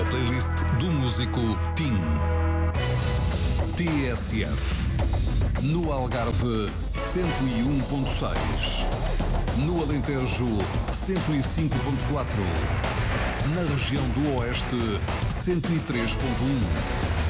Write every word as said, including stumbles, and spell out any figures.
A playlist do músico Tim. T S F. No Algarve, cento e um ponto seis. No Alentejo, cento e cinco ponto quatro. Na região do Oeste, cento e três ponto um.